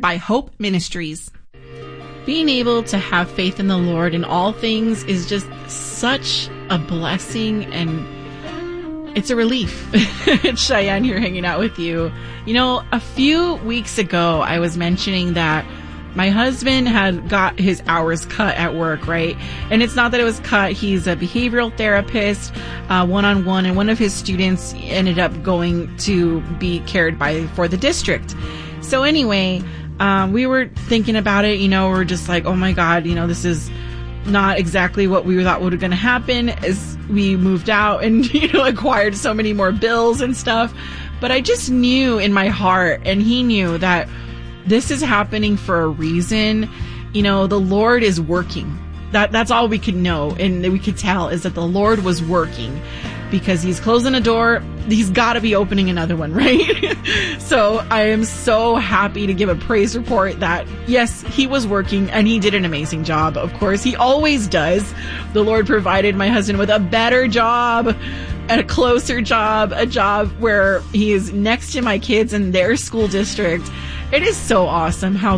by Hope Ministries. Being able to have faith in the Lord in all things is just such a blessing, and it's a relief. It's Cheyenne here hanging out with you. You know, a few weeks ago, I was mentioning that my husband had got his hours cut at work, right? And it's not that it was cut. He's a behavioral therapist, one-on-one, and one of his students ended up going to be cared for the district. So anyway, we were thinking about it, we're just like, oh my God, this is not exactly what we thought was going to happen as we moved out and, acquired so many more bills and stuff. But I just knew in my heart, and he knew, that this is happening for a reason. The Lord is working. That's all we could know and we could tell, is that the Lord was working, because he's closing a door. He's got to be opening another one, right? So I am so happy to give a praise report that, yes, he was working and he did an amazing job. Of course, he always does. The Lord provided my husband with a better job, a closer job, a job where he is next to my kids in their school district. It is so awesome how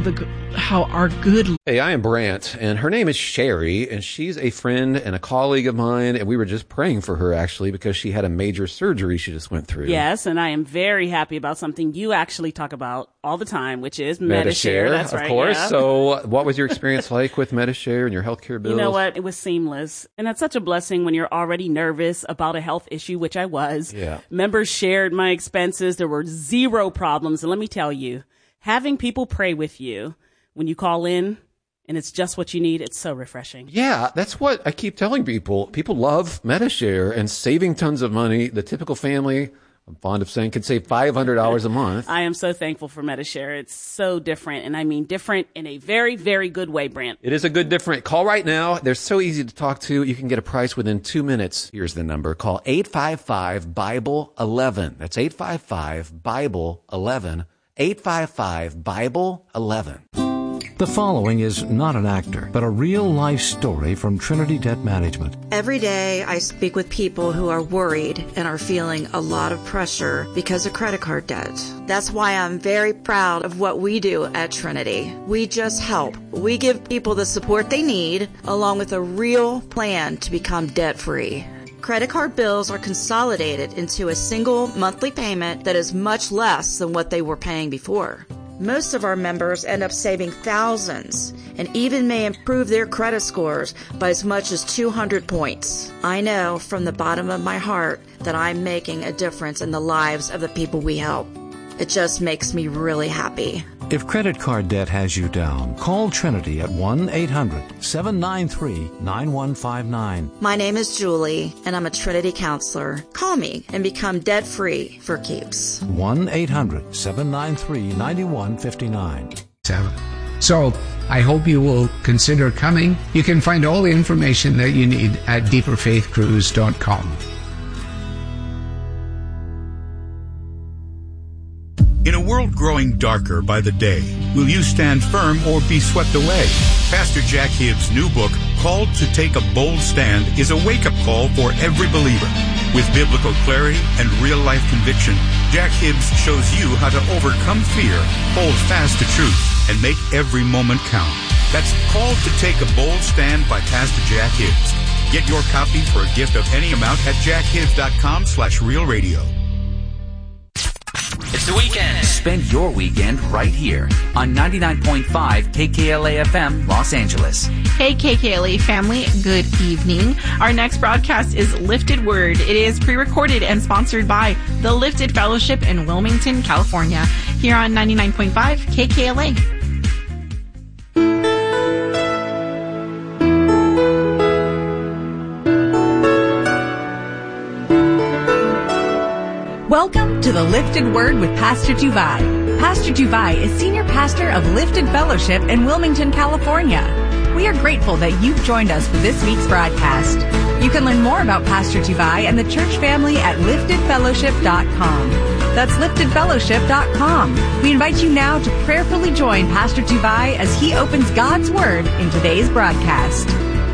our good... Hey, I am Brant, and her name is Sherry, and she's a friend and a colleague of mine, and we were just praying for her, actually, because she had a major surgery she just went through. Yes, and I am very happy about something you actually talk about all the time, which is Medi-Share. That's right, of course. Yeah. So what was your experience like with Medi-Share and your healthcare bills? You know what? It was seamless. And that's such a blessing when you're already nervous about a health issue, which I was. Yeah. Members shared my expenses. There were zero problems. And let me tell you, having people pray with you when you call in and it's just what you need, it's so refreshing. Yeah, that's what I keep telling people. People love Medi-Share and saving tons of money. The typical family, I'm fond of saying, could save $500 a month. I am so thankful for Medi-Share. It's so different, and I mean different in a very, very good way, Brant. It is a good different. Call right now. They're so easy to talk to. You can get a price within 2 minutes. Here's the number. Call 855-BIBLE-11. That's 855-BIBLE-11. 855-BIBLE-11. The following is not an actor, but a real-life story from Trinity Debt Management. Every day I speak with people who are worried and are feeling a lot of pressure because of credit card debt. That's why I'm very proud of what we do at Trinity. We just help. We give people the support they need, along with a real plan to become debt-free. Credit card bills are consolidated into a single monthly payment that is much less than what they were paying before. Most of our members end up saving thousands and even may improve their credit scores by as much as 200 points. I know from the bottom of my heart that I'm making a difference in the lives of the people we help. It just makes me really happy. If credit card debt has you down, call Trinity at 1-800-793-9159. My name is Julie, and I'm a Trinity counselor. Call me and become debt-free for keeps. 1-800-793-9159. So, I hope you will consider coming. You can find all the information that you need at deeperfaithcruise.com. In a world growing darker by the day, will you stand firm or be swept away? Pastor Jack Hibbs' new book, Called to Take a Bold Stand, is a wake-up call for every believer. With biblical clarity and real-life conviction, Jack Hibbs shows you how to overcome fear, hold fast to truth, and make every moment count. That's Called to Take a Bold Stand by Pastor Jack Hibbs. Get your copy for a gift of any amount at jackhibbs.com/realradio. It's the weekend. Spend your weekend right here on 99.5 KKLA FM, Los Angeles. Hey, KKLA family, good evening. Our next broadcast is Lifted Word. It is pre-recorded and sponsored by the Lifted Fellowship in Wilmington, California, here on 99.5 KKLA. Welcome to the Lifted Word with Pastor Juvai. Pastor Juvai is Senior Pastor of Lifted Fellowship in Wilmington, California. We are grateful that you've joined us for this week's broadcast. You can learn more about Pastor Juvai and the church family at liftedfellowship.com. That's liftedfellowship.com. We invite you now to prayerfully join Pastor Juvai as he opens God's Word in today's broadcast.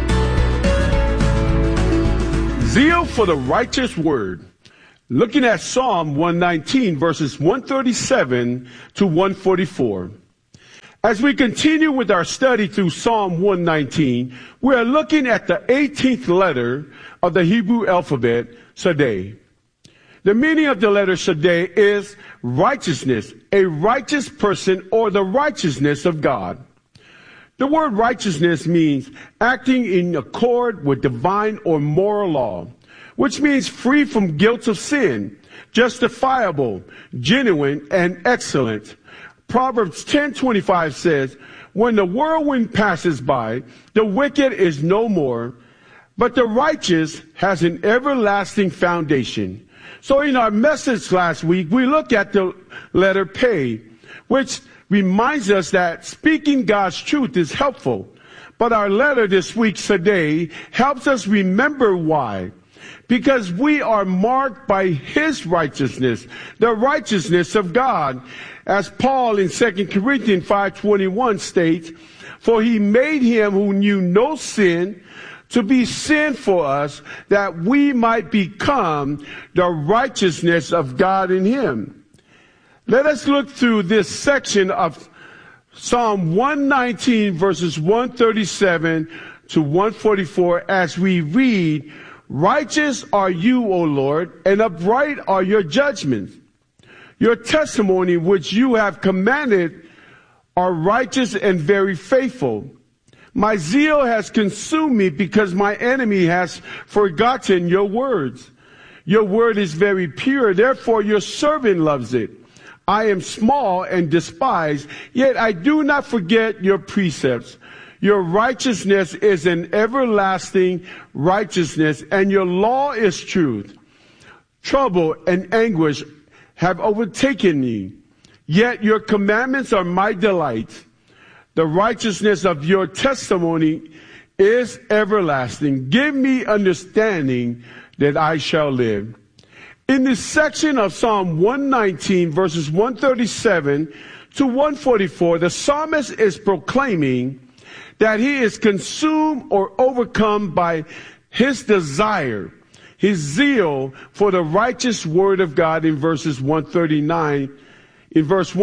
Zeal for the righteous word. Looking at Psalm 119, verses 137 to 144. As we continue with our study through Psalm 119, we are looking at the 18th letter of the Hebrew alphabet, Sadeh. The meaning of the letter Sadeh is righteousness, a righteous person, or the righteousness of God. The word righteousness means acting in accord with divine or moral law, which means free from guilt of sin, justifiable, genuine, and excellent. Proverbs 10:25 says, when the whirlwind passes by, the wicked is no more, but the righteous has an everlasting foundation. So in our message last week, we looked at the letter Pei, which reminds us that speaking God's truth is helpful. But our letter this week, Sadeh, helps us remember why. Because we are marked by His righteousness, the righteousness of God. As Paul in 2 Corinthians 5:21 states, for He made Him who knew no sin to be sin for us, that we might become the righteousness of God in Him. Let us look through this section of Psalm 119 verses 137 to 144 as we read, righteous are you, O Lord, and upright are your judgments. Your testimony which you have commanded are righteous and very faithful. My zeal has consumed me because my enemy has forgotten your words. Your word is very pure, therefore your servant loves it. I am small and despised, yet I do not forget your precepts. Your righteousness is an everlasting righteousness, and your law is truth. Trouble and anguish have overtaken me, yet your commandments are my delight. The righteousness of your testimony is everlasting. Give me understanding that I shall live. In this section of Psalm 119, verses 137 to 144, the psalmist is proclaiming that he is consumed or overcome by his desire, his zeal for the righteous word of God in verses 139, in verse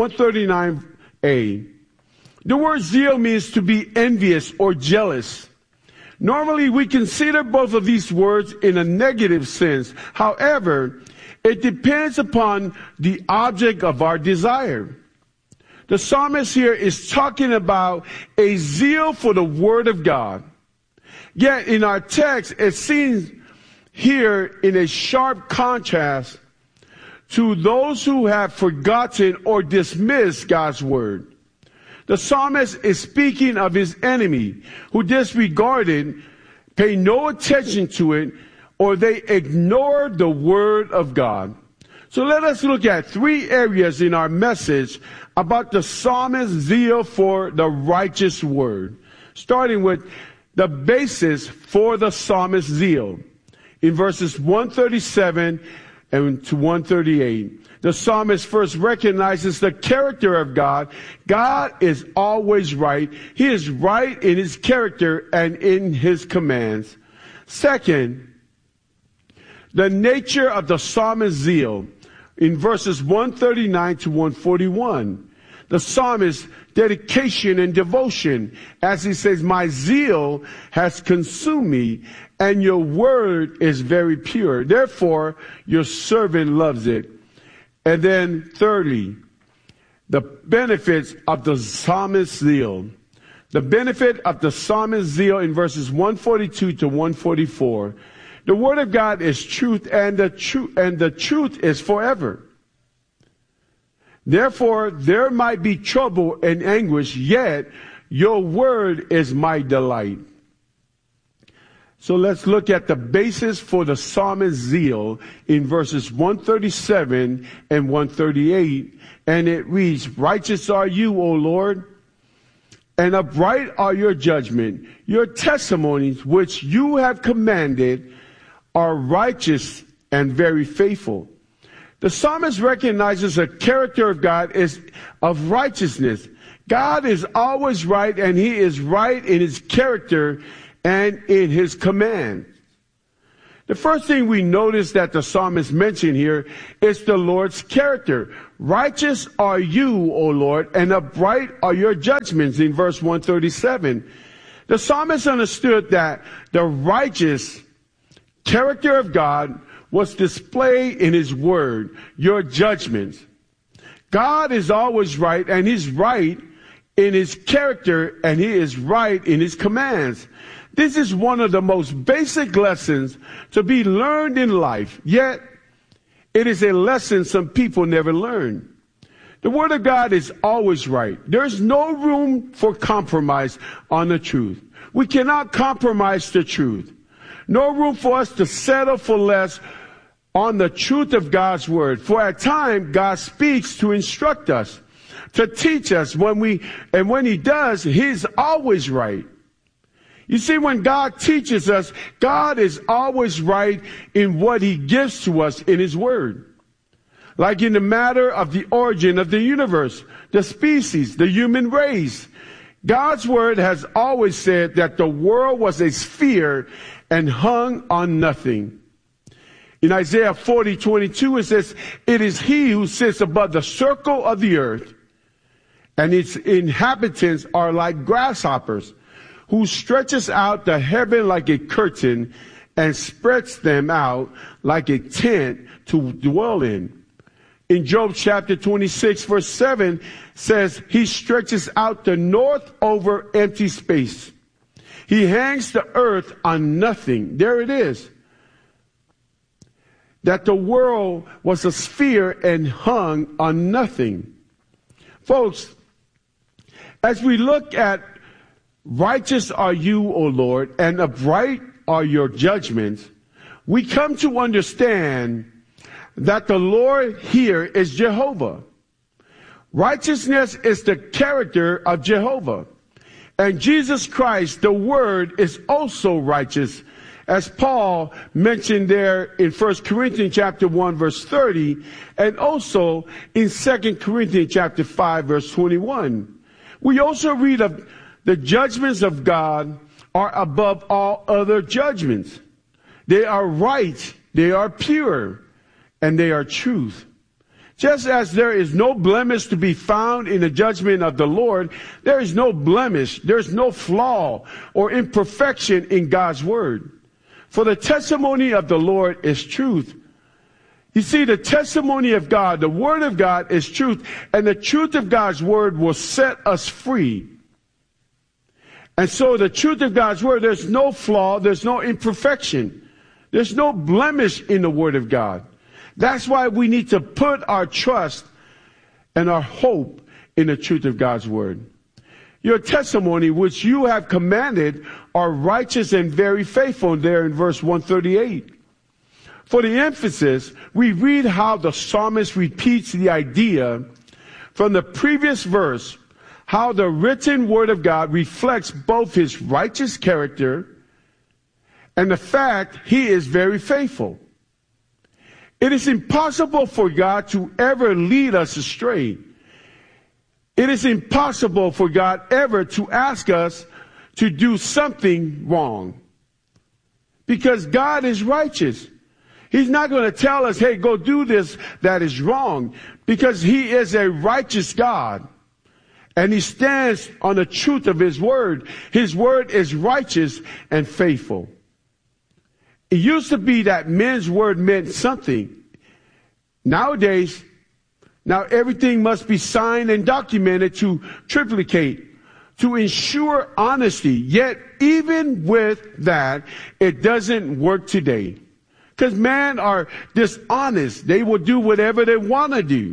139a. The word zeal means to be envious or jealous. Normally we consider both of these words in a negative sense. However, it depends upon the object of our desire. The psalmist here is talking about a zeal for the word of God. Yet in our text, it seems here in a sharp contrast to those who have forgotten or dismissed God's word. The psalmist is speaking of his enemy who disregarded, paid no attention to it, or they ignored the word of God. So let us look at three areas in our message about the psalmist's zeal for the righteous word, starting with the basis for the psalmist's zeal. In verses 137 and to 138, the psalmist first recognizes the character of God. God is always right. He is right in his character and in his commands. Second, the nature of the psalmist's zeal. In verses 139 to 141, the psalmist's dedication and devotion, as he says, my zeal has consumed me, and your word is very pure. Therefore, your servant loves it. And then thirdly, the benefits of the psalmist's zeal. The benefit of the psalmist's zeal in verses 142 to 144. The word of God is truth, and the truth is forever. Therefore, there might be trouble and anguish, yet your word is my delight. So let's look at the basis for the psalmist's zeal in verses 137 and 138. And it reads, righteous are you, O Lord, and upright are your judgment. Your testimonies, which you have commanded, are righteous and very faithful. The psalmist recognizes a character of God is of righteousness. God is always right, and he is right in his character and in his command. The first thing we notice that the psalmist mentioned here is the Lord's character. Righteous are you, O Lord, and upright are your judgments, in verse 137. The psalmist understood that the righteous character of God was displayed in his word, your judgments. God is always right, and he's right in his character, and he is right in his commands. This is one of the most basic lessons to be learned in life, yet it is a lesson some people never learn. The Word of God is always right. There's no room for compromise on the truth. We cannot compromise the truth. No room for us to settle for less on the truth of God's Word. For at times, God speaks to instruct us, to teach us. When He does, He's always right. You see, when God teaches us, God is always right in what He gives to us in His Word. Like in the matter of the origin of the universe, the species, the human race. God's Word has always said that the world was a sphere and hung on nothing. In Isaiah 40:22, it says, it is He who sits above the circle of the earth, and its inhabitants are like grasshoppers, who stretches out the heaven like a curtain and spreads them out like a tent to dwell in. In Job chapter 26 verse 7 says, he stretches out the north over empty space. He hangs the earth on nothing. There it is. That the world was a sphere and hung on nothing. Folks, as we look at righteous are you, O Lord, and upright are your judgments, we come to understand that the Lord here is Jehovah. Righteousness is the character of Jehovah. And Jesus Christ, the Word, is also righteous, as Paul mentioned there in 1 Corinthians chapter 1 verse 30, and also in 2 Corinthians chapter 5 verse 21. We also read of the judgments of God are above all other judgments. They are right, they are pure, and they are truth. Just as there is no blemish to be found in the judgment of the Lord, there is no blemish, there's no flaw or imperfection in God's Word. For the testimony of the Lord is truth. You see, the testimony of God, the Word of God is truth, and the truth of God's Word will set us free. And so the truth of God's Word, there's no flaw, there's no imperfection. There's no blemish in the Word of God. That's why we need to put our trust and our hope in the truth of God's Word. Your testimony, which you have commanded, are righteous and very faithful, there in verse 138. For the emphasis, we read how the psalmist repeats the idea from the previous verse, how the written Word of God reflects both His righteous character and the fact He is very faithful. It is impossible for God to ever lead us astray. It is impossible for God ever to ask us to do something wrong. Because God is righteous. He's not going to tell us, hey, go do this that is wrong. Because He is a righteous God. And He stands on the truth of His Word. His Word is righteous and faithful. It used to be that men's word meant something. Nowadays, now everything must be signed and documented to triplicate, to ensure honesty. Yet, even with that, it doesn't work today. Because men are dishonest. They will do whatever they want to do.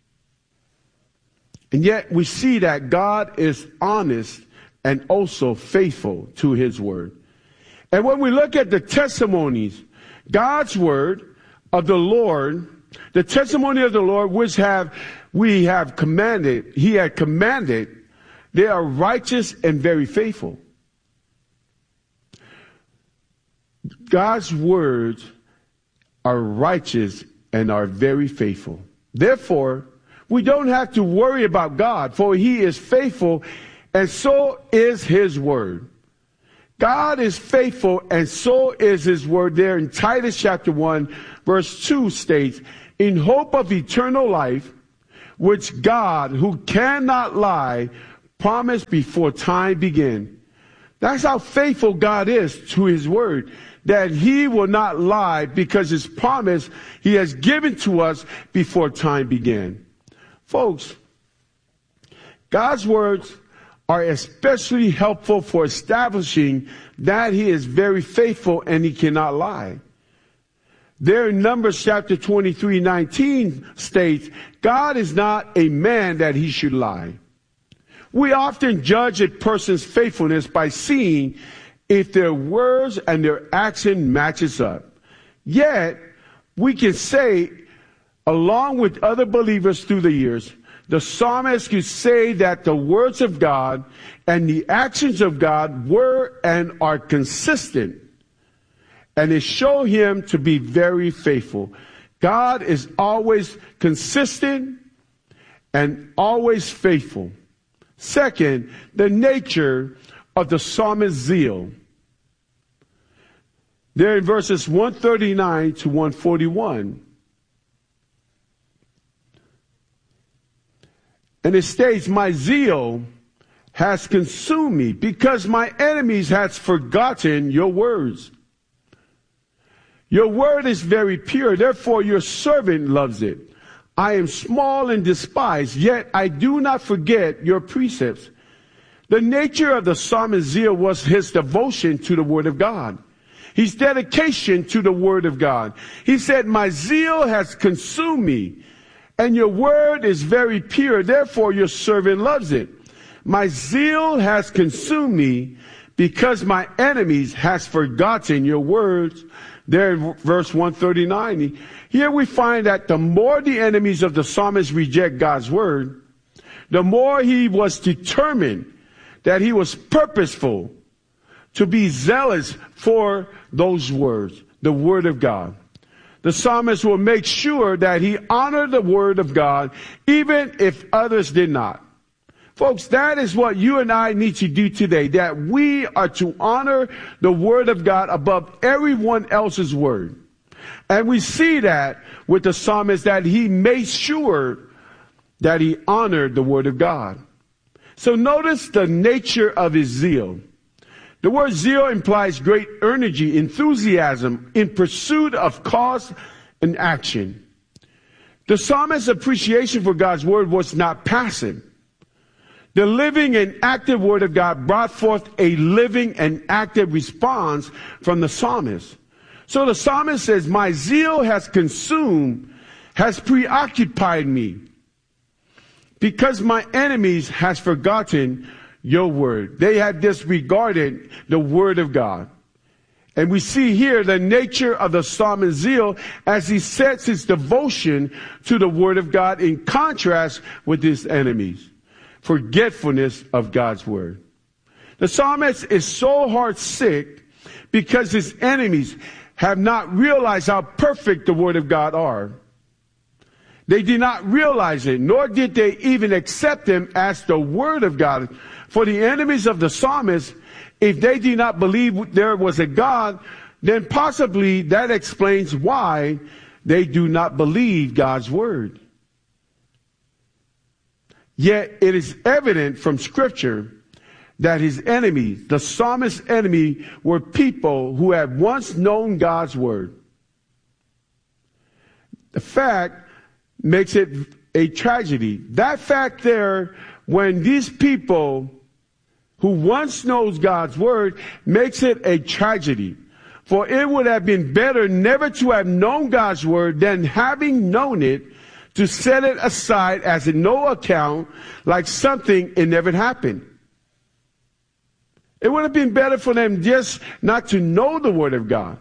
And yet we see that God is honest and also faithful to His Word. And when we look at the testimonies, God's Word of the Lord, the testimony of the Lord which we have commanded, He had commanded, they are righteous and very faithful. God's words are righteous and are very faithful. Therefore, we don't have to worry about God, for He is faithful, and so is His Word. God is faithful, and so is his word. There in Titus chapter 1, verse 2 states, in hope of eternal life, which God, who cannot lie, promised before time began. That's how faithful God is to his word, that he will not lie, because his promise he has given to us before time began. Folks, God's words are especially helpful for establishing that he is very faithful and he cannot lie. There in Numbers chapter 23:19 states, God is not a man that he should lie. We often judge a person's faithfulness by seeing if their words and their action matches up. Yet, we can say, along with other believers through the years, the psalmist could say that the words of God and the actions of God were and are consistent. And it show him to be very faithful. God is always consistent and always faithful. Second, the nature of the psalmist's zeal. There in verses 139 to 141. And it states, my zeal has consumed me because my enemies has forgotten your words. Your word is very pure, therefore your servant loves it. I am small and despised, yet I do not forget your precepts. The nature of the psalmist's zeal was his devotion to the word of God. His dedication to the word of God. He said, my zeal has consumed me, and your word is very pure, therefore your servant loves it. My zeal has consumed me because my enemies has forgotten your words. There in verse 139, here we find that the more the enemies of the psalmist reject God's word, the more he was determined, that he was purposeful to be zealous for those words, the word of God. The psalmist will make sure that he honored the word of God, even if others did not. Folks, that is what you and I need to do today, that we are to honor the word of God above everyone else's word. And we see that with the psalmist, that he made sure that he honored the word of God. So notice the nature of his zeal. The word zeal implies great energy, enthusiasm in pursuit of cause and action. The psalmist's appreciation for God's word was not passive. The living and active word of God brought forth a living and active response from the psalmist. So the psalmist says, my zeal has consumed, has preoccupied me, because my enemies has forgotten your word. They had disregarded the word of God. And we see here the nature of the psalmist's zeal as he sets his devotion to the word of God in contrast with his enemies. Forgetfulness of God's word. The psalmist is so heart sick because his enemies have not realized how perfect the word of God are. They did not realize it, nor did they even accept him as the word of God. For the enemies of the psalmist, if they did not believe there was a God, then possibly that explains why they do not believe God's word. Yet it is evident from Scripture that his enemies, the psalmist's enemy, were people who had once known God's word. The fact makes it a tragedy. That fact there, when these people who once knows God's word, makes it a tragedy. For it would have been better never to have known God's word than having known it, to set it aside as in no account, like something it never happened. It would have been better for them just not to know the word of God.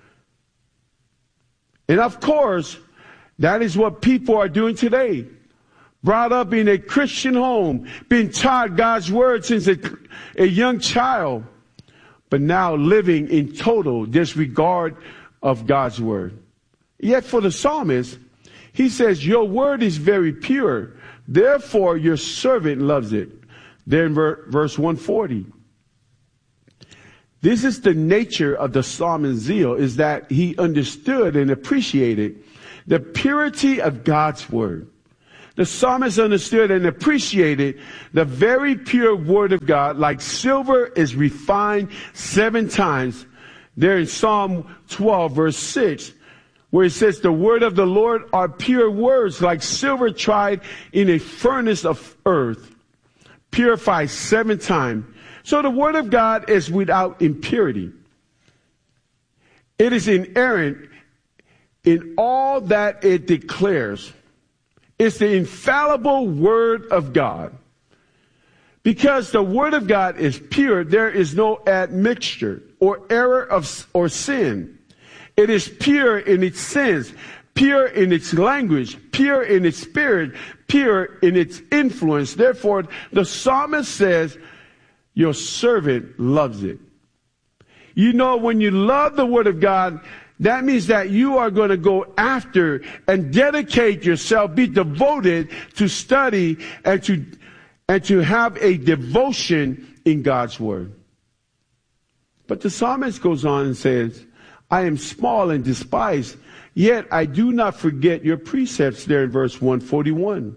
And of course, that is what people are doing today. Brought up in a Christian home, been taught God's word since a young child, but now living in total disregard of God's word. Yet for the psalmist, he says, your word is very pure, therefore your servant loves it. There in verse 140. This is the nature of the psalmist's zeal, is that he understood and appreciated the purity of God's word. The psalmist understood and appreciated the very pure word of God, like silver is refined 7 times. There in Psalm 12, verse 6, where it says, the word of the Lord are pure words, like silver tried in a furnace of earth, purified 7 times. So the word of God is without impurity. It is inerrant in all that it declares. It's the infallible word of God. Because the word of God is pure, there is no admixture or error or sin. It is pure in its sense, pure in its language, pure in its spirit, pure in its influence. Therefore, the psalmist says, your servant loves it. You know, when you love the word of God, that means that you are going to go after and dedicate yourself, be devoted to study and to have a devotion in God's word. But the psalmist goes on and says, I am small and despised, yet I do not forget your precepts, there in verse 141.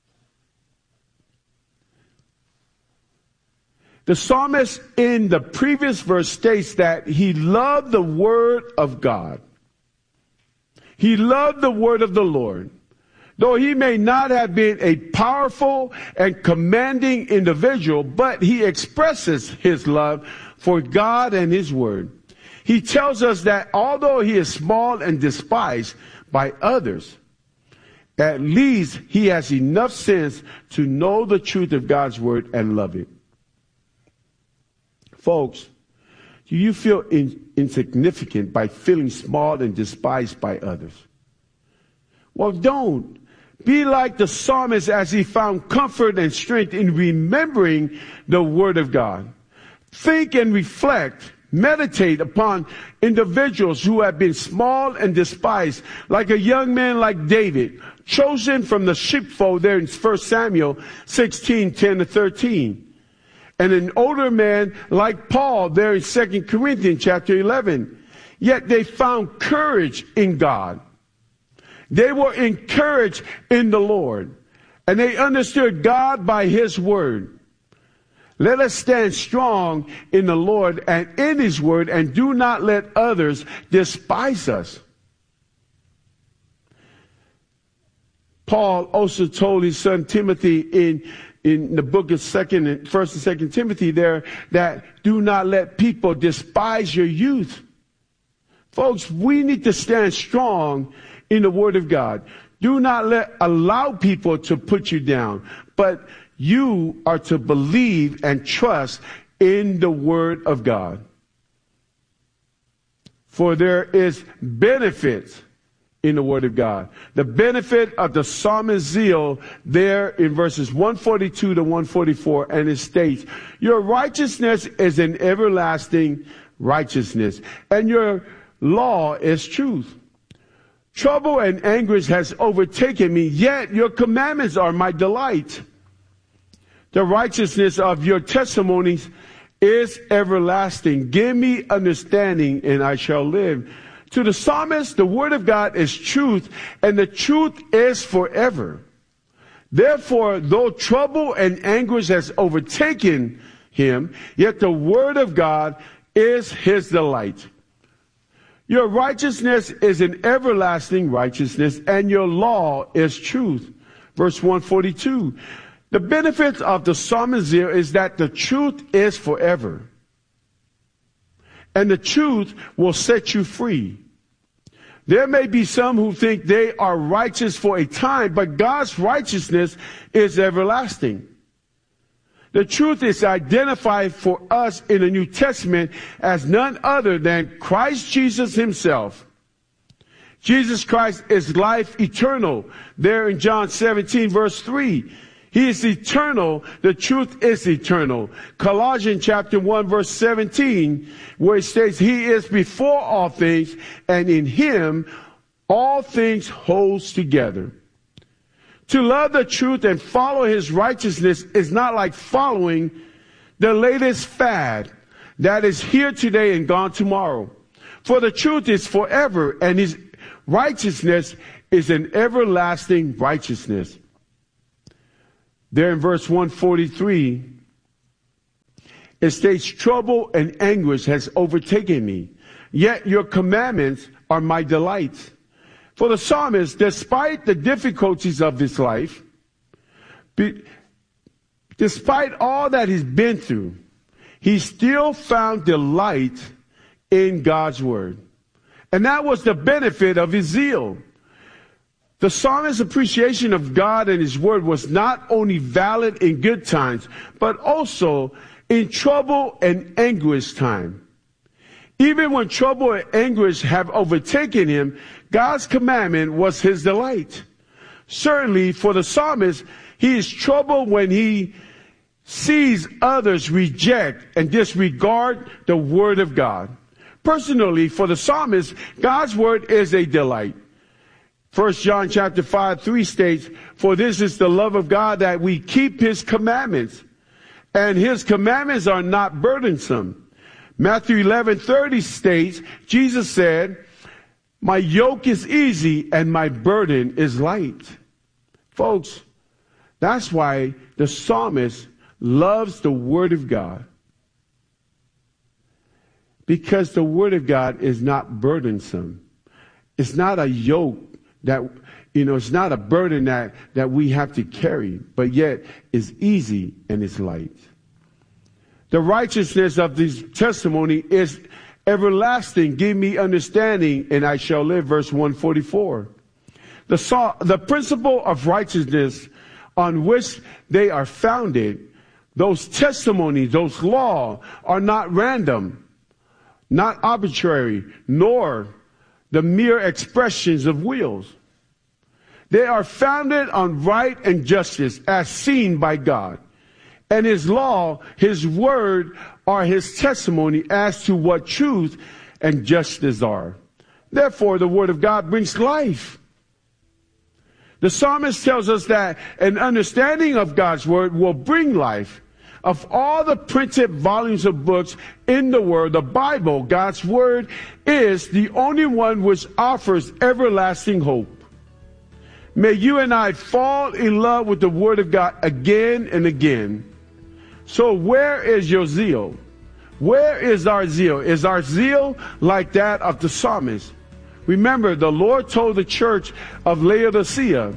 The psalmist in the previous verse states that he loved the word of God. He loved the word of the Lord. Though he may not have been a powerful and commanding individual, but he expresses his love for God and his word. He tells us that although he is small and despised by others, at least he has enough sense to know the truth of God's word and love it. Folks, do you feel insignificant by feeling small and despised by others? Well, don't. Be like the psalmist as he found comfort and strength in remembering the word of God. Think and reflect, meditate upon individuals who have been small and despised, like a young man like David, chosen from the sheepfold there in 1 Samuel 16:10-13. And an older man like Paul there in 2 Corinthians chapter 11. Yet they found courage in God. They were encouraged in the Lord. And they understood God by his word. Let us stand strong in the Lord and in his word, and do not let others despise us. Paul also told his son Timothy in the book of 1st and 2nd Timothy there, that do not let people despise your youth. Folks, we need to stand strong in the word of God. Do not allow people to put you down, but you are to believe and trust in the word of God. For there is benefits in the word of God. The benefit of the psalmist's zeal there in verses 142-144, and it states, your righteousness is an everlasting righteousness, and your law is truth. Trouble and anguish has overtaken me, yet your commandments are my delight. The righteousness of your testimonies is everlasting. Give me understanding, and I shall live. To the psalmist, the word of God is truth, and the truth is forever. Therefore, though trouble and anguish has overtaken him, yet the word of God is his delight. Your righteousness is an everlasting righteousness, and your law is truth. Verse 142. The benefit of the psalmist here is that the truth is forever. And the truth will set you free. There may be some who think they are righteous for a time, but God's righteousness is everlasting. The truth is identified for us in the New Testament as none other than Christ Jesus himself. Jesus Christ is life eternal. There in John 17 verse 3. He is eternal. The truth is eternal. Colossians chapter 1 verse 17, where it states, he is before all things, and in him all things holds together. To love the truth and follow his righteousness is not like following the latest fad. that is here today and gone tomorrow. For the truth is forever, and his righteousness is an everlasting righteousness. There in verse 143, it states, trouble and anguish has overtaken me, yet your commandments are my delights. For the psalmist, despite the difficulties of this life, despite all that he's been through, he still found delight in God's word. And that was the benefit of his zeal. The psalmist's appreciation of God and his word was not only valid in good times, but also in trouble and anguish time. Even when trouble and anguish have overtaken him, God's commandment was his delight. Certainly for the psalmist, he is troubled when he sees others reject and disregard the word of God. Personally, for the psalmist, God's word is a delight. 1 John chapter 5:3 states, for this is the love of God, that we keep his commandments, and his commandments are not burdensome. Matthew 11:30 states, Jesus said, my yoke is easy and my burden is light. Folks, that's why the psalmist loves the word of God. Because the word of God is not burdensome. It's not a yoke that, it's not a burden that we have to carry, but yet is easy and is light. The righteousness of this testimony is everlasting. Give me understanding and I shall live. Verse 144. The principle of righteousness on which they are founded, those testimonies, those law are not random, not arbitrary, nor the mere expressions of wills. They are founded on right and justice as seen by God. And his law, his word, are his testimony as to what truth and justice are. Therefore, the word of God brings life. The psalmist tells us that an understanding of God's word will bring life. Of all the printed volumes of books in the world, the Bible, God's word, is the only one which offers everlasting hope. May you and I fall in love with the word of God again and again. So where is your zeal? Where is our zeal? Is our zeal like that of the psalmist? Remember, the Lord told the church of Laodicea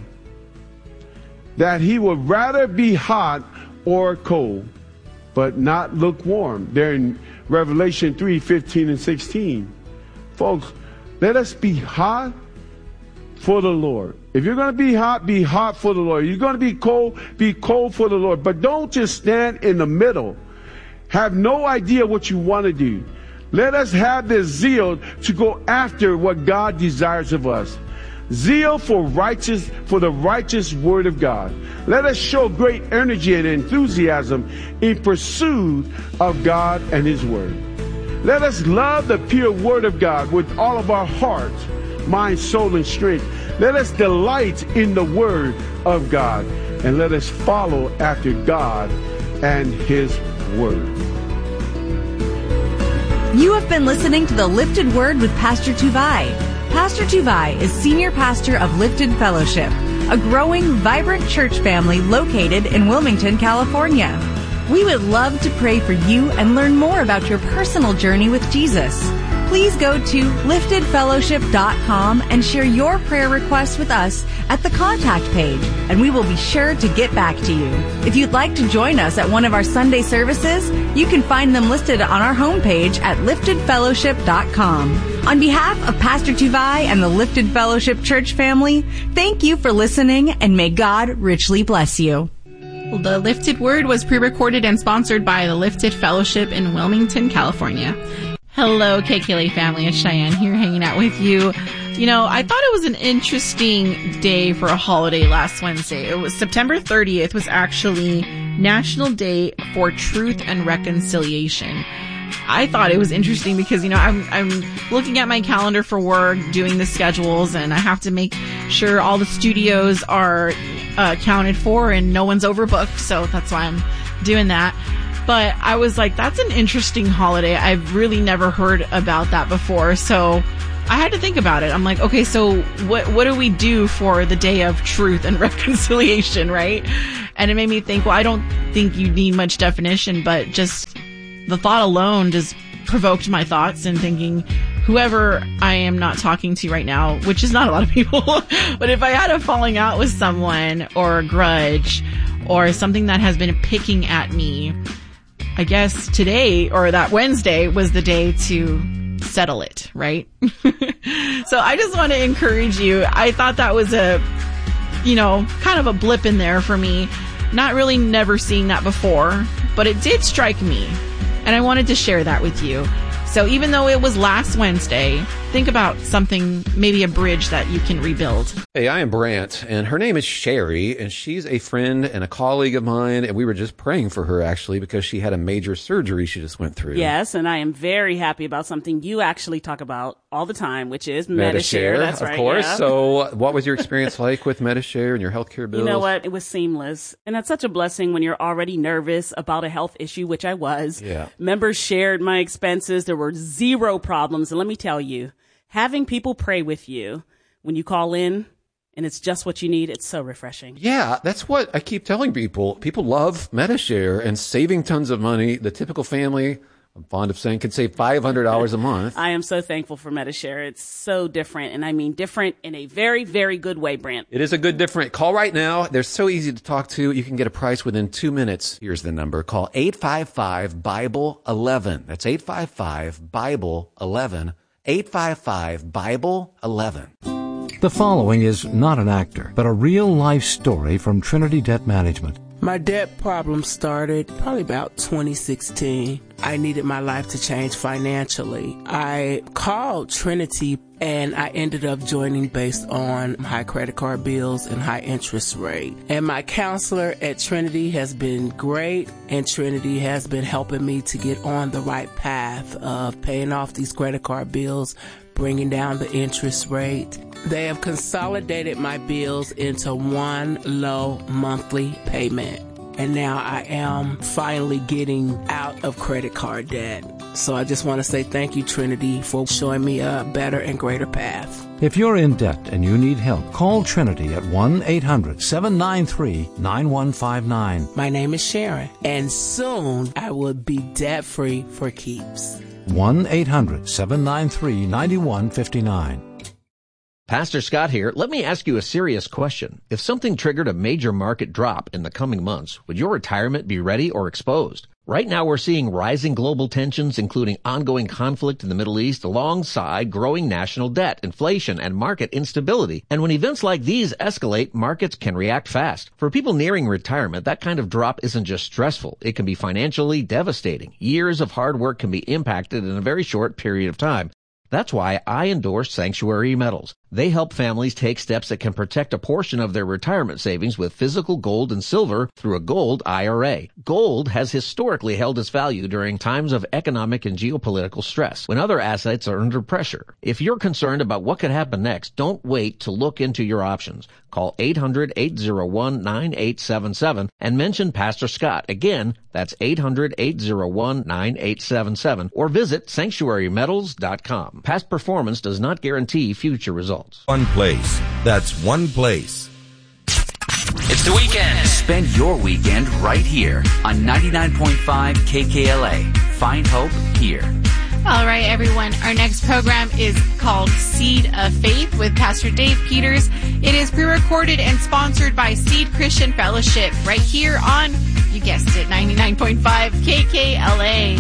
that he would rather be hot or cold, but not lukewarm. There in Revelation 3:15 and 16. Folks, let us be hot for the Lord. If you're going to be hot for the Lord. If you're going to be cold for the Lord. But don't just stand in the middle. Have no idea what you want to do. Let us have this zeal to go after what God desires of us. Zeal for the righteous word of God. Let us show great energy and enthusiasm in pursuit of God and his word. Let us love the pure word of God with all of our heart, mind, soul, and strength. Let us delight in the word of God, and let us follow after God and his word. You have been listening to The Lifted Word with Pastor Tuvai. Pastor Tuvai is senior pastor of Lifted Fellowship, a growing, vibrant church family located in Wilmington, California. We would love to pray for you and learn more about your personal journey with Jesus. Please go to liftedfellowship.com and share your prayer requests with us at the contact page, and we will be sure to get back to you. If you'd like to join us at one of our Sunday services, you can find them listed on our homepage at liftedfellowship.com. On behalf of Pastor Tuvai and the Lifted Fellowship Church family, thank you for listening, and may God richly bless you. The Lifted Word was pre-recorded and sponsored by the Lifted Fellowship in Wilmington, California. Hello, KKLA family. It's Cheyenne here hanging out with you. I thought it was an interesting day for a holiday last Wednesday. It was September 30th was actually National Day for Truth and Reconciliation. I thought it was interesting because, I'm looking at my calendar for work, doing the schedules, and I have to make sure all the studios are accounted for and no one's overbooked. So that's why I'm doing that. But I was like, that's an interesting holiday. I've really never heard about that before. So I had to think about it. I'm like, okay, so what do we do for the day of truth and reconciliation, right? And it made me think, well, I don't think you need much definition, but just the thought alone just provoked my thoughts and thinking, whoever I am not talking to right now, which is not a lot of people, but if I had a falling out with someone or a grudge or something that has been picking at me, I guess today or that Wednesday was the day to settle it, right? So I just want to encourage you. I thought that was a, kind of a blip in there for me. Not really never seeing that before, but it did strike me. And I wanted to share that with you. So even though it was last Wednesday, think about something, maybe a bridge that you can rebuild. Hey, I am Brant, and her name is Sherry, and she's a friend and a colleague of mine, and we were just praying for her, actually, because she had a major surgery she just went through. Yes, and I am very happy about something you actually talk about all the time, which is Medi-Share. That's right. Of course. Yeah. So what was your experience like with Medi-Share and your healthcare bills? You know what? It was seamless. And that's such a blessing when you're already nervous about a health issue, which I was. Yeah. Members shared my expenses. There were zero problems. And let me tell you, having people pray with you when you call in and it's just what you need, it's so refreshing. Yeah, that's what I keep telling people. People love Medi-Share and saving tons of money. The typical family, I'm fond of saying, can save $500 a month. I am so thankful for Medi-Share. It's so different, and I mean different in a very, very good way, Brant. It is a good different. Call right now. They're so easy to talk to. You can get a price within 2 minutes. Here's the number. Call 855-BIBLE-11. That's 855-BIBLE-11. 855-BIBLE-11. The following is not an actor, but a real-life story from Trinity Debt Management. My debt problem started probably about 2016. I needed my life to change financially. I called Trinity and I ended up joining based on high credit card bills and high interest rate. And my counselor at Trinity has been great, and Trinity has been helping me to get on the right path of paying off these credit card bills, bringing down the interest rate. They have consolidated my bills into one low monthly payment. And now I am finally getting out of credit card debt. So I just want to say thank you, Trinity, for showing me a better and greater path. If you're in debt and you need help, call Trinity at 1-800-793-9159. My name is Sharon, and soon I will be debt-free for keeps. 1-800-793-9159. Pastor Scott here. Let me ask you a serious question. If something triggered a major market drop in the coming months, would your retirement be ready or exposed? Right now we're seeing rising global tensions, including ongoing conflict in the Middle East, alongside growing national debt, inflation, and market instability. And when events like these escalate, markets can react fast. For people nearing retirement, that kind of drop isn't just stressful. It can be financially devastating. Years of hard work can be impacted in a very short period of time. That's why I endorse Sanctuary Metals. They help families take steps that can protect a portion of their retirement savings with physical gold and silver through a gold IRA. Gold has historically held its value during times of economic and geopolitical stress, when other assets are under pressure. If you're concerned about what could happen next, don't wait to look into your options. Call 800-801-9877 and mention Pastor Scott. Again, that's 800-801-9877, or visit sanctuarymetals.com. Past performance does not guarantee future results. One place. That's one place. It's the weekend. Spend your weekend right here on 99.5 KKLA. Find hope here. All right, everyone. Our next program is called Seed of Faith with Pastor Dave Peters. It is pre-recorded and sponsored by Seed Christian Fellowship right here on, you guessed it, 99.5 KKLA.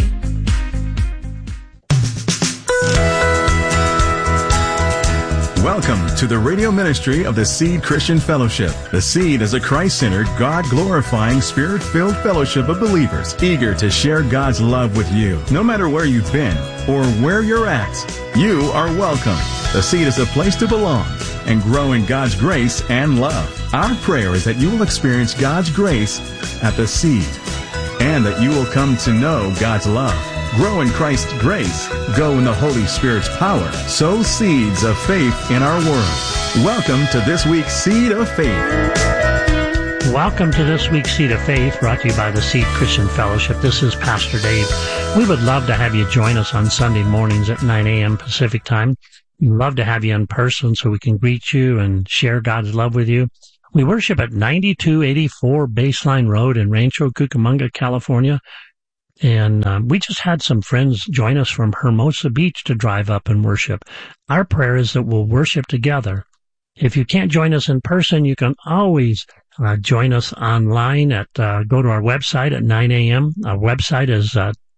Welcome to the radio ministry of the Seed Christian Fellowship. The Seed is a Christ-centered, God-glorifying, Spirit-filled fellowship of believers eager to share God's love with you. No matter where you've been or where you're at, you are welcome. The Seed is a place to belong and grow in God's grace and love. Our prayer is that you will experience God's grace at the Seed and that you will come to know God's love. Grow in Christ's grace. Go in the Holy Spirit's power. Sow seeds of faith in our world. Welcome to this week's Seed of Faith. Welcome to this week's Seed of Faith, brought to you by the Seed Christian Fellowship. This is Pastor Dave. We would love to have you join us on Sunday mornings at 9 a.m. Pacific time. We'd love to have you in person so we can greet you and share God's love with you. We worship at 9284 Baseline Road in Rancho Cucamonga, California. And we just had some friends join us from Hermosa Beach to drive up and worship. Our prayer is that we'll worship together. If you can't join us in person, you can always join us online at go to our website at 9 a.m. Our website is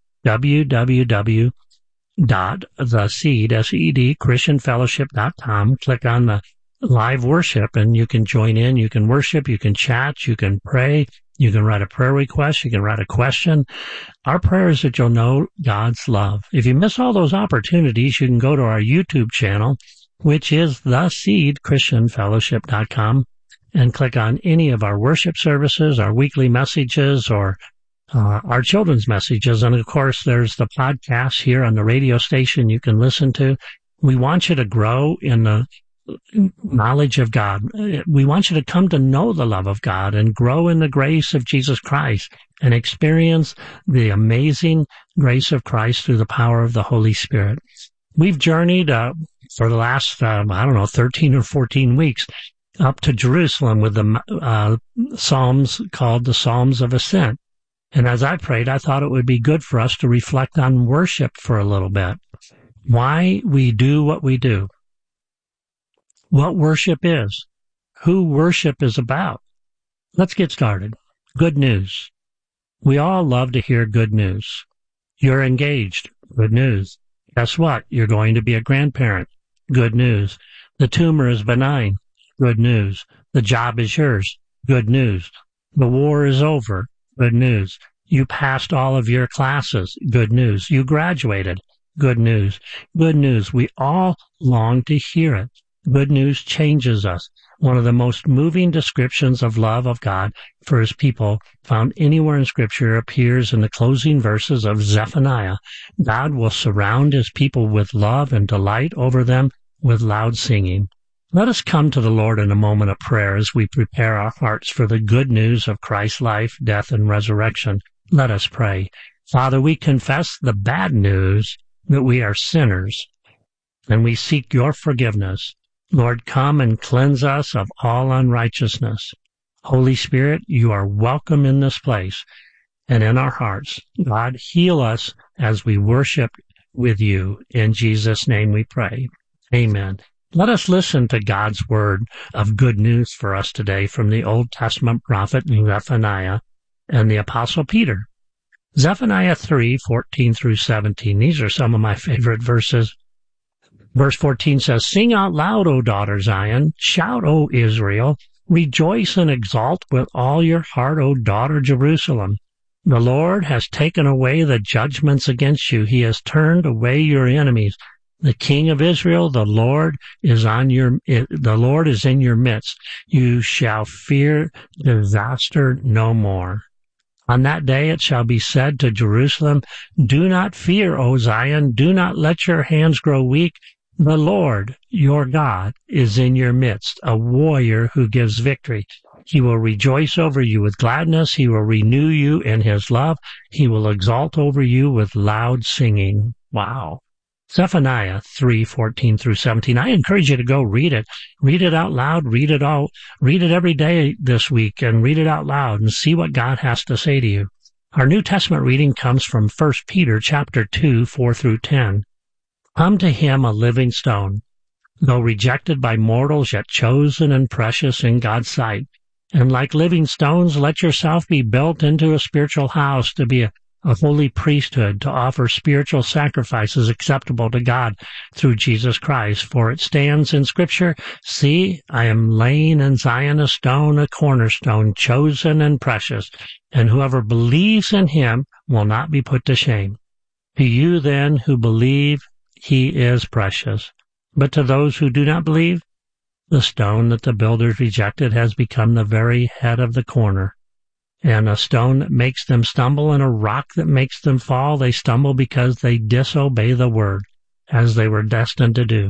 www.theseed.com. Click on the live worship and you can join in. You can worship, you can chat, you can pray, you can write a prayer request, you can write a question. Our prayer is that you'll know God's love. If you miss all those opportunities, you can go to our YouTube channel, which is theseedchristianfellowship.com, and click on any of our worship services, our weekly messages, or our children's messages. And of course, there's the podcast here on the radio station you can listen to. We want you to grow in the knowledge of God. We want you to come to know the love of God and grow in the grace of Jesus Christ and experience the amazing grace of Christ through the power of the Holy Spirit. We've journeyed for the last, 13 or 14 weeks up to Jerusalem with the Psalms called the Psalms of Ascent. And as I prayed, I thought it would be good for us to reflect on worship for a little bit. Why we do what we do. What worship is. Who worship is about. Let's get started. Good news. We all love to hear good news. You're engaged. Good news. Guess what? You're going to be a grandparent. Good news. The tumor is benign. Good news. The job is yours. Good news. The war is over. Good news. You passed all of your classes. Good news. You graduated. Good news. Good news. We all long to hear it. Good news changes us. One of the most moving descriptions of love of God for his people found anywhere in Scripture appears in the closing verses of Zephaniah. God will surround his people with love and delight over them with loud singing. Let us come to the Lord in a moment of prayer as we prepare our hearts for the good news of Christ's life, death, and resurrection. Let us pray. Father, we confess the bad news that we are sinners, and we seek your forgiveness. Lord, come and cleanse us of all unrighteousness. Holy Spirit, you are welcome in this place and in our hearts. God, heal us as we worship with you. In Jesus' name we pray. Amen. Let us listen to God's word of good news for us today from the Old Testament prophet Zephaniah and the Apostle Peter. Zephaniah 3:14 through 17. These are some of my favorite verses. Verse 14 says, Sing out loud, O daughter Zion. Shout, O Israel. Rejoice and exult with all your heart, O daughter Jerusalem. The Lord has taken away the judgments against you. He has turned away your enemies. The King of Israel, the Lord is in your midst. You shall fear disaster no more. On that day it shall be said to Jerusalem, Do not fear, O Zion. Do not let your hands grow weak. The Lord, your God, is in your midst, a warrior who gives victory. He will rejoice over you with gladness. He will renew you in his love. He will exalt over you with loud singing. Wow. Zephaniah 3:14 through 17. I encourage you to go read it. Read it out loud. Read it every day this week and read it out loud and see what God has to say to you. Our New Testament reading comes from 1 Peter chapter 2, 4 through 10. Come to him, a living stone, though rejected by mortals, yet chosen and precious in God's sight. And like living stones, let yourself be built into a spiritual house to be a holy priesthood, to offer spiritual sacrifices acceptable to God through Jesus Christ. For it stands in Scripture, See, I am laying in Zion a stone, a cornerstone, chosen and precious, and whoever believes in him will not be put to shame. To you then who believe, he is precious. But to those who do not believe, the stone that the builders rejected has become the very head of the corner, and a stone that makes them stumble and a rock that makes them fall. They stumble because they disobey the word, as they were destined to do.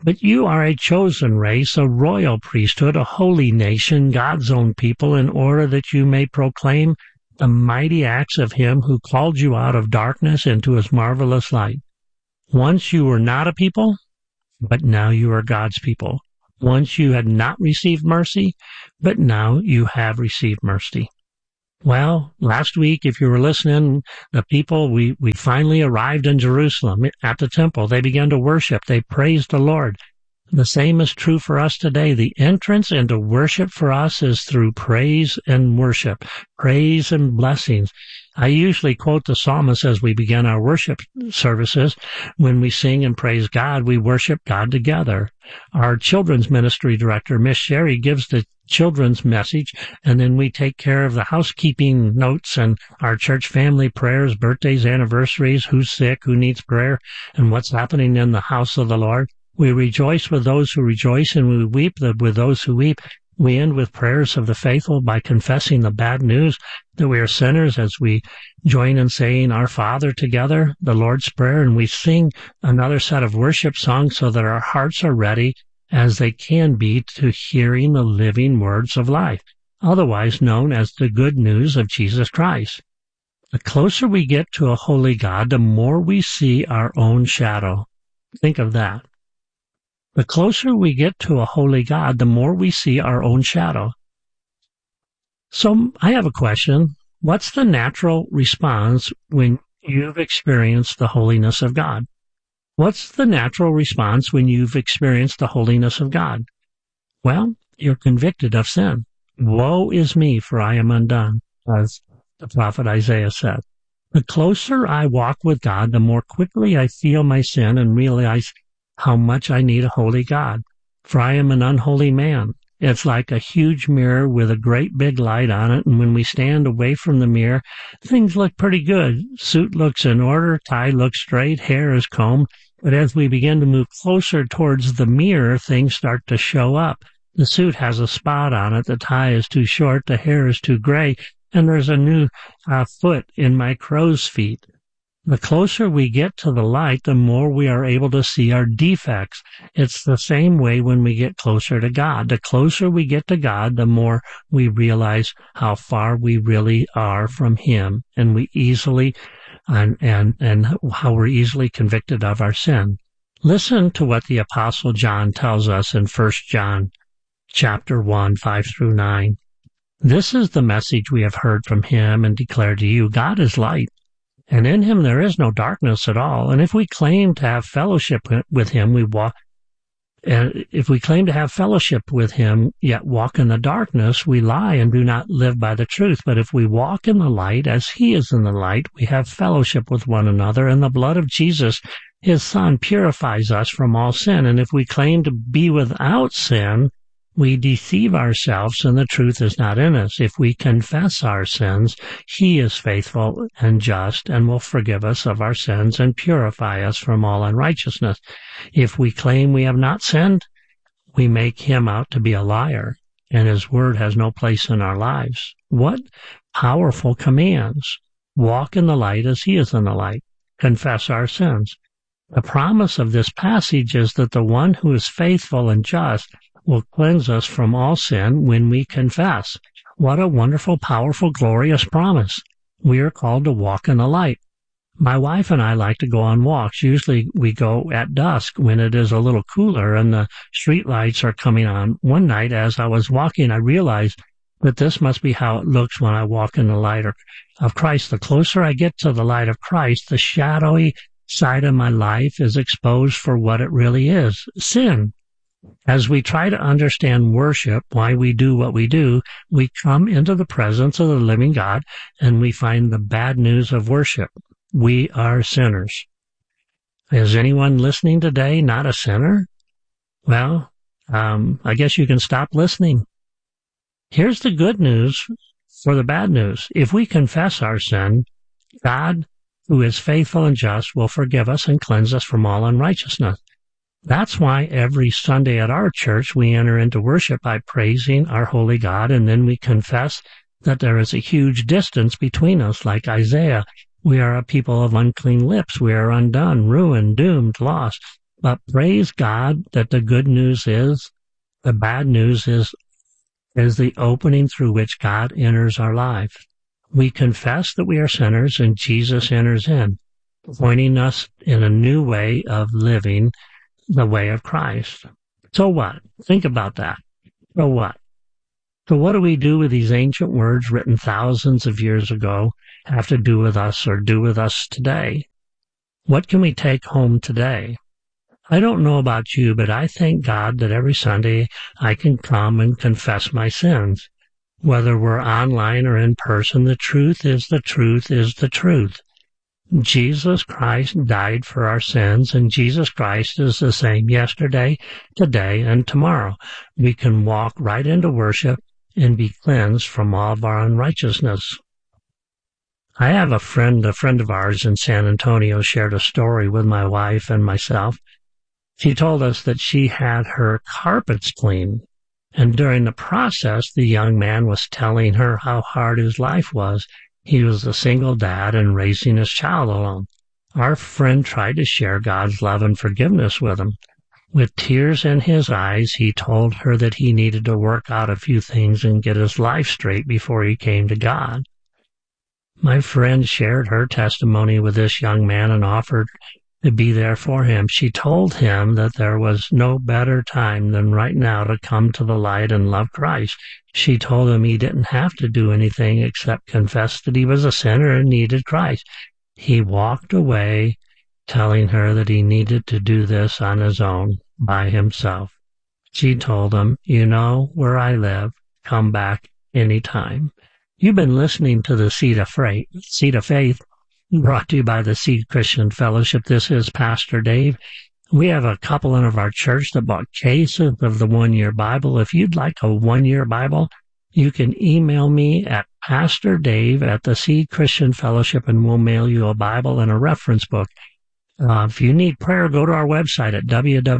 But you are a chosen race, a royal priesthood, a holy nation, God's own people, in order that you may proclaim the mighty acts of him who called you out of darkness into his marvelous light. Once you were not a people, but now you are God's people. Once you had not received mercy, but now you have received mercy. Well, last week, if you were listening, the people, we finally arrived in Jerusalem at the temple. They began to worship. They praised the Lord. The same is true for us today. The entrance into worship for us is through praise and worship, praise and blessings. I usually quote the psalmist as we begin our worship services. When we sing and praise God, we worship God together. Our children's ministry director, Miss Sherry, gives the children's message, and then we take care of the housekeeping notes and our church family prayers, birthdays, anniversaries, who's sick, who needs prayer, and what's happening in the house of the Lord. We rejoice with those who rejoice, and we weep with those who weep. We end with prayers of the faithful by confessing the bad news that we are sinners as we join in saying our Father together, the Lord's Prayer, and we sing another set of worship songs so that our hearts are ready as they can be to hearing the living words of life, otherwise known as the good news of Jesus Christ. The closer we get to a holy God, the more we see our own shadow. Think of that. The closer we get to a holy God, the more we see our own shadow. So I have a question. What's the natural response when you've experienced the holiness of God? What's the natural response when you've experienced the holiness of God? Well, you're convicted of sin. Woe is me, for I am undone, as the prophet Isaiah said. The closer I walk with God, the more quickly I feel my sin and realize how much I need a holy God, for I am an unholy man. It's like a huge mirror with a great big light on it, and when we stand away from the mirror, things look pretty good. Suit looks in order, tie looks straight, hair is combed, but as we begin to move closer towards the mirror, things start to show up. The suit has a spot on it, the tie is too short, the hair is too gray, and there's a new foot in my crow's feet. The closer we get to the light, the more we are able to see our defects. It's the same way when we get closer to God. The closer we get to God, the more we realize how far we really are from Him, and we easily and how we're easily convicted of our sin. Listen to what the Apostle John tells us in 1 John chapter 1, 5 through 9. This is the message we have heard from Him and declare to you. God is light, and in Him there is no darkness at all. And if we claim to have fellowship with Him, yet walk in the darkness, we lie and do not live by the truth. But if we walk in the light as He is in the light, we have fellowship with one another, and the blood of Jesus, His Son, purifies us from all sin. And if we claim to be without sin, we deceive ourselves, and the truth is not in us. If we confess our sins, He is faithful and just and will forgive us of our sins and purify us from all unrighteousness. If we claim we have not sinned, we make Him out to be a liar, and His word has no place in our lives. What powerful commands! Walk in the light as He is in the light. Confess our sins. The promise of this passage is that the one who is faithful and just will cleanse us from all sin when we confess. What a wonderful, powerful, glorious promise. We are called to walk in the light. My wife and I like to go on walks. Usually we go at dusk when it is a little cooler and the street lights are coming on. One night as I was walking, I realized that this must be how it looks when I walk in the light of Christ. The closer I get to the light of Christ, the shadowy side of my life is exposed for what it really is, sin. As we try to understand worship, why we do what we do, we come into the presence of the living God, and we find the bad news of worship. We are sinners. Is anyone listening today not a sinner? Well, I guess you can stop listening. Here's the good news for the bad news. If we confess our sin, God, who is faithful and just, will forgive us and cleanse us from all unrighteousness. That's why every Sunday at our church we enter into worship by praising our holy God, and then we confess that there is a huge distance between us, like Isaiah. We are a people of unclean lips. We are undone, ruined, doomed, lost. But praise God that the good news is, the bad news is the opening through which God enters our life. We confess that we are sinners and Jesus enters in, pointing us in a new way of living the way of Christ. So what? Think about that. So what? So what do we do with these ancient words written thousands of years ago have to do with us or do with us today? What can we take home today? I don't know about you, but I thank God that every Sunday I can come and confess my sins. Whether we're online or in person, the truth is the truth is the truth. Jesus Christ died for our sins, and Jesus Christ is the same yesterday, today, and tomorrow. We can walk right into worship and be cleansed from all of our unrighteousness. I have a friend of ours in San Antonio shared a story with my wife and myself. She told us that she had her carpets cleaned, and during the process, the young man was telling her how hard his life was. He was a single dad and raising his child alone. Our friend tried to share God's love and forgiveness with him. With tears in his eyes, he told her that he needed to work out a few things and get his life straight before he came to God. My friend shared her testimony with this young man and offered to be there for him. She told him that there was no better time than right now to come to the light and love Christ. She told him he didn't have to do anything except confess that he was a sinner and needed Christ. He walked away telling her that he needed to do this on his own, by himself. She told him, "You know where I live. Come back anytime." You've been listening to the Seed of Faith, brought to you by the Seed Christian Fellowship. This is Pastor Dave. We have a couple in our church that bought cases of the one-year Bible. If you'd like a one-year Bible, you can email me at PastorDave@theSeed Christian Fellowship, and we'll mail you a Bible and a reference book. If you need prayer, go to our website at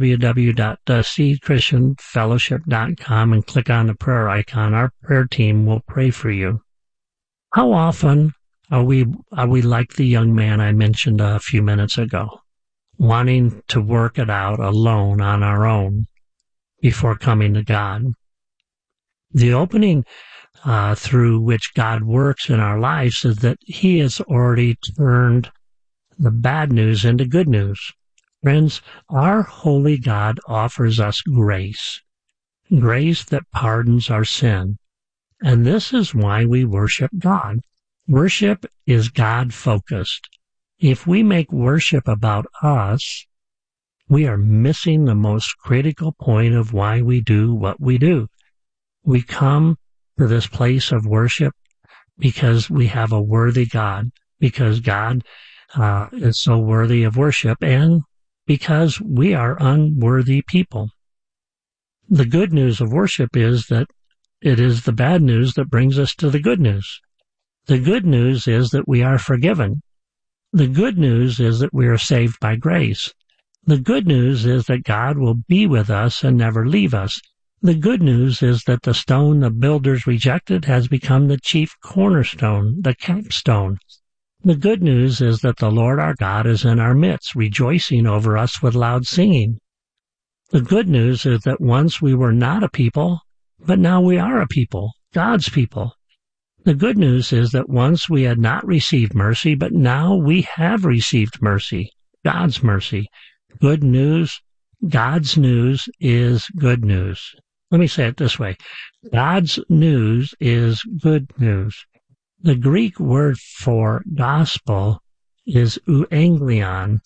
www.theseedchristianfellowship.com and click on the prayer icon. Our prayer team will pray for you. How often are we like the young man I mentioned a few minutes ago, wanting to work it out alone on our own before coming to God? The opening through which God works in our lives is that He has already turned the bad news into good news. Friends, our holy God offers us grace that pardons our sin. And this is why we worship God. Worship is God-focused. If we make worship about us, we are missing the most critical point of why we do what we do. We come to this place of worship because we have a worthy God, because God is so worthy of worship, and because we are unworthy people. The good news of worship is that it is the bad news that brings us to the good news. The good news is that we are forgiven. The good news is that we are saved by grace. The good news is that God will be with us and never leave us. The good news is that the stone the builders rejected has become the chief cornerstone, the capstone. The good news is that the Lord our God is in our midst, rejoicing over us with loud singing. The good news is that once we were not a people, but now we are a people, God's people. The good news is that once we had not received mercy, but now we have received mercy, God's mercy. Good news, God's news is good news. Let me say it this way. God's news is good news. The Greek word for gospel is euangelion,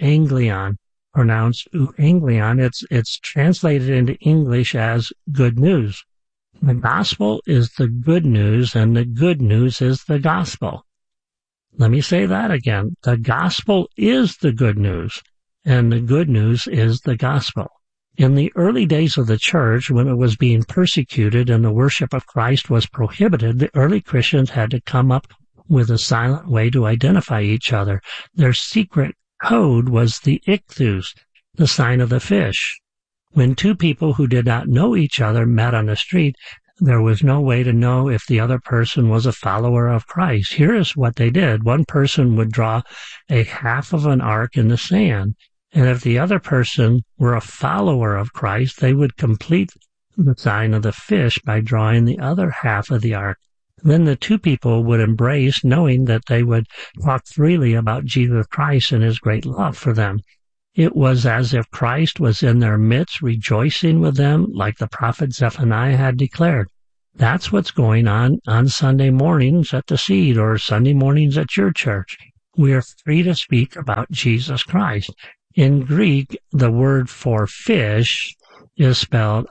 pronounced euangelion. It's translated into English as good news. The gospel is the good news, and the good news is the gospel. Let me say that again. The gospel is the good news, and the good news is the gospel. In the early days of the church, when it was being persecuted and the worship of Christ was prohibited, the early Christians had to come up with a silent way to identify each other. Their secret code was the ichthus, the sign of the fish. When two people who did not know each other met on the street, there was no way to know if the other person was a follower of Christ. Here is what they did. One person would draw a half of an arc in the sand, And if the other person were a follower of Christ, they would complete the sign of the fish by drawing the other half of the ark. Then the two people would embrace, knowing that they would talk freely about Jesus Christ and his great love for them. It was as if Christ was in their midst, rejoicing with them, like the prophet Zephaniah had declared. That's what's going on Sunday mornings at the Seed or Sunday mornings at your church. We are free to speak about Jesus Christ. In Greek, the word for fish is spelled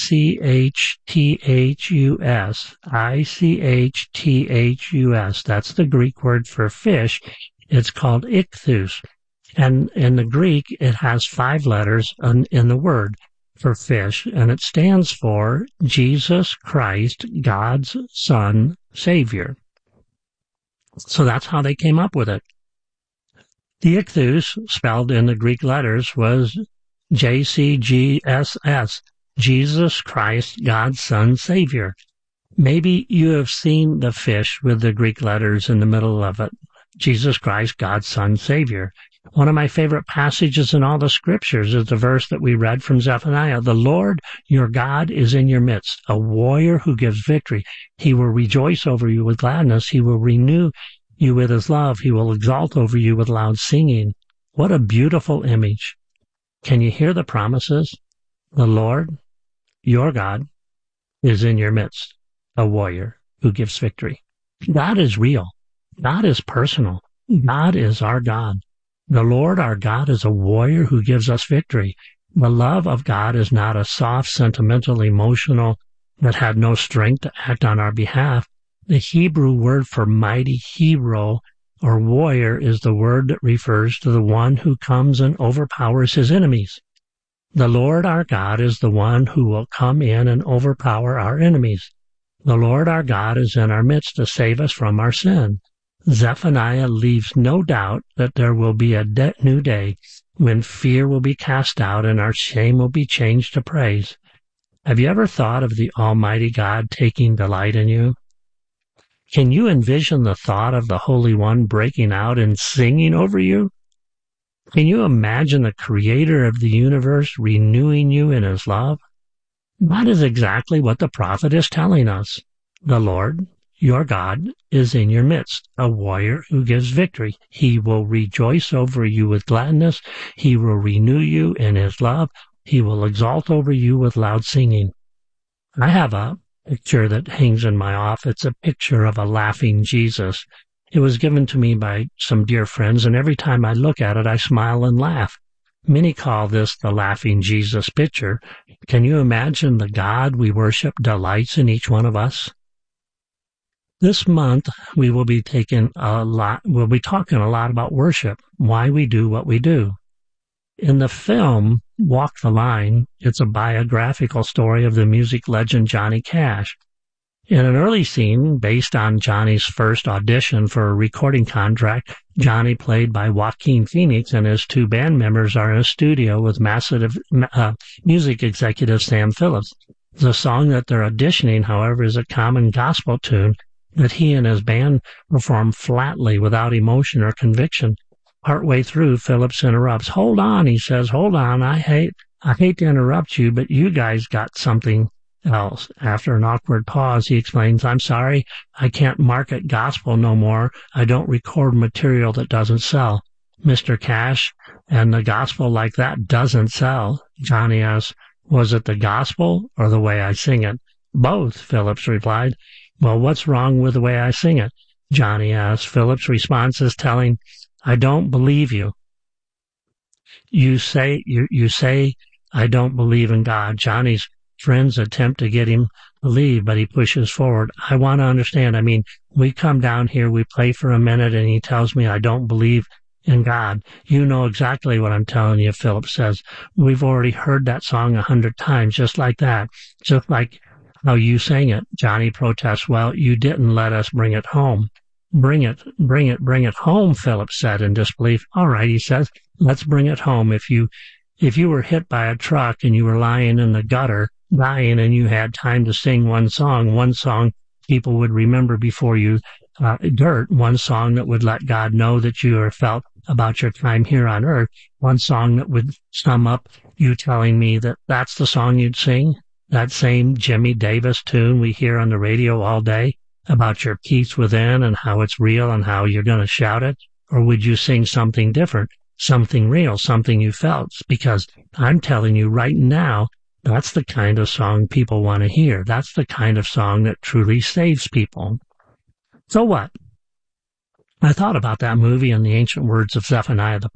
I-C-H-T-H-U-S. I-C-H-T-H-U-S. That's the Greek word for fish. It's called ichthus. And in the Greek, it has 5 letters in the word for fish, and it stands for Jesus Christ, God's Son, Savior. So that's how they came up with it. The ichthus, spelled in the Greek letters, was JCGSS, Jesus Christ, God's Son, Savior. Maybe you have seen the fish with the Greek letters in the middle of it. Jesus Christ, God's Son, Savior. One of my favorite passages in all the scriptures is the verse that we read from Zephaniah. The Lord, your God, is in your midst, a warrior who gives victory. He will rejoice over you with gladness. He will renew you with his love. He will exalt over you with loud singing. What a beautiful image. Can you hear the promises? The Lord, your God, is in your midst, a warrior who gives victory. God is real. God is personal. God is our God. The Lord our God is a warrior who gives us victory. The love of God is not a soft, sentimental, emotional that had no strength to act on our behalf. The Hebrew word for mighty hero or warrior is the word that refers to the one who comes and overpowers his enemies. The Lord our God is the one who will come in and overpower our enemies. The Lord our God is in our midst to save us from our sin. Zephaniah leaves no doubt that there will be a new day when fear will be cast out and our shame will be changed to praise. Have you ever thought of the Almighty God taking delight in you? Can you envision the thought of the Holy One breaking out and singing over you? Can you imagine the Creator of the universe renewing you in his love? That is exactly what the prophet is telling us. The Lord, your God, is in your midst, a warrior who gives victory. He will rejoice over you with gladness. He will renew you in his love. He will exalt over you with loud singing. I have a picture that hangs in my office. It's a picture of a laughing Jesus. It was given to me by some dear friends, and every time I look at it, I smile and laugh. Many call this the laughing Jesus picture. Can you imagine the God we worship delights in each one of us? This month, we will be talking a lot about worship, why we do what we do. In the film, Walk the Line, it's a biographical story of the music legend Johnny Cash. In an early scene, based on Johnny's first audition for a recording contract, Johnny, played by Joaquin Phoenix, and his 2 band members are in a studio with massive music executive Sam Phillips. The song that they're auditioning, however, is a common gospel tune that he and his band perform flatly without emotion or conviction. Partway through, Phillips interrupts. Hold on, he says, hold on. I hate to interrupt you, but you guys got something else. After an awkward pause, he explains, I'm sorry, I can't market gospel no more. I don't record material that doesn't sell. Mr. Cash, and the gospel like that doesn't sell. Johnny asks, was it the gospel or the way I sing it? Both, Phillips replied. Well, what's wrong with the way I sing it? Johnny asked. Phillips' response is telling, I don't believe you. You say I don't believe in God. Johnny's friends attempt to get him to leave, but he pushes forward. I want to understand. I mean, we come down here, we play for a minute, and he tells me I don't believe in God. You know exactly what I'm telling you, Phillips says. We've already heard that song 100 times, just like that. Just like how you sang it. Johnny protests, well, you didn't let us bring it home. Bring it home, Phillips said in disbelief. All right, he says, let's bring it home. If you were hit by a truck and you were lying in the gutter, dying, and you had time to sing one song people would remember before you dirt, one song that would let God know that you felt about your time here on earth, one song that would sum up you telling me that that's the song you'd sing, that same Jimmy Davis tune we hear on the radio all day about your peace within and how it's real and how you're going to shout it? Or would you sing something different, something real, something you felt? Because I'm telling you right now, that's the kind of song people want to hear. That's the kind of song that truly saves people. So what? I thought about that movie and the ancient words of Zephaniah the